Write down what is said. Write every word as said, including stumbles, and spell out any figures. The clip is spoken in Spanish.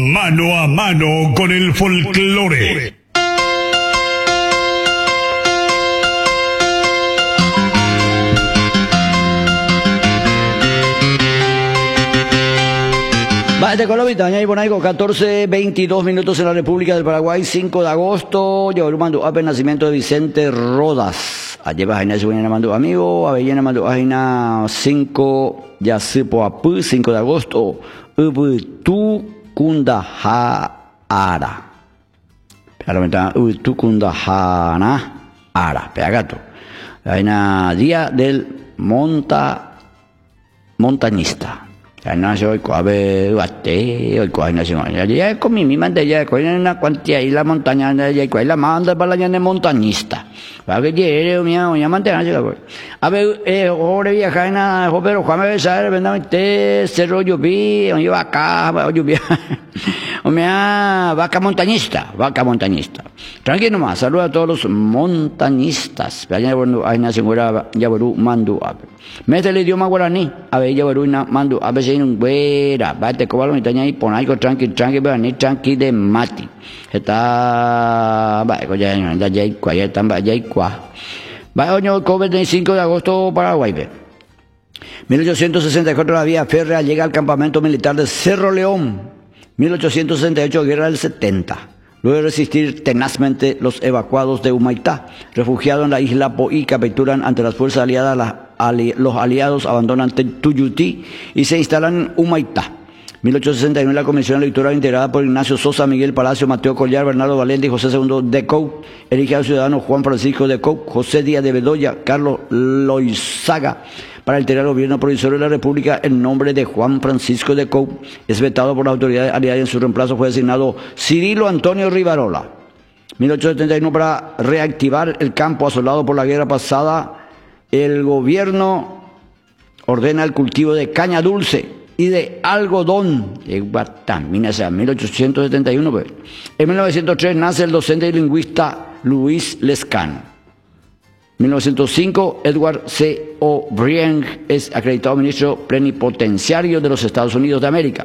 Mano a mano con el folclore. Va, de Colombia, y Bonaico, catorce veintidós minutos en la República del Paraguay, cinco de agosto, yo mando a nacimiento de Vicente Rodas. Allí va a su mando amigo, Avellana mando a cinco, ya sepo apu, cinco de agosto, ubu tu kunda ha ara. Pega ubu tu kunda ha na ara, pega gato. Hay día del monta, montañista. No soy coabe bate hoy coa nación ya con mi mi manda ya con una cuantía y la montaña ya con la manda para la montañista va que quiere mío ya mantena a ver eh ahora viajar na pero Juan me besar vendamente cerro lluvia yo acá lluvia o mea vaca montañista vaca montañista tranquilo más saluda a todos los montañistas allá bueno hay una señora Yabarú mando a mete el idioma guaraní a ver Yabarú mando a veces un güera bate cobalo ni taña y pon algo tranqui tranqui pero ni tranqui de mati está va ya ya ya ya ya tamba ya qua va año veinticinco de agosto Paraguay mil ochocientos sesenta y cuatro la vía férrea llega al campamento militar de Cerro León. mil ochocientos sesenta y ocho guerra del setenta. Luego de resistir tenazmente, los evacuados de Humaitá, refugiados en la isla Poí, capturan ante las fuerzas aliadas, las ali, los aliados abandonan Tuyutí y se instalan en Humaitá. mil ochocientos sesenta y nueve la comisión electoral integrada por Ignacio Sosa, Miguel Palacio, Mateo Collar, Bernardo Valente y José segundo de Coup, elige al ciudadano Juan Francisco de Coup, José Díaz de Bedoya, Carlos Loizaga, para integrar el gobierno provisorio de la República. El nombre de Juan Francisco de Coup es vetado por las autoridades aliadas y en su reemplazo fue designado Cirilo Antonio Rivarola. mil ochocientos setenta y uno para reactivar el campo asolado por la guerra pasada, el gobierno ordena el cultivo de caña dulce y de algodón. Mira, sea, mil ochocientos setenta y uno. Pues. En mil novecientos tres nace el docente y lingüista Luis Lescano. mil novecientos cinco, Edward C. O'Brien es acreditado ministro plenipotenciario de los Estados Unidos de América.